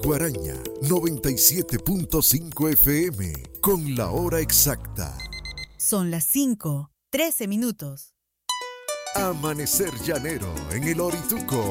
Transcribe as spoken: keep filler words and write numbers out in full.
Guaraña noventa y siete punto cinco F M con la hora exacta. Son las cinco, trece minutos. Amanecer llanero en el Orituco.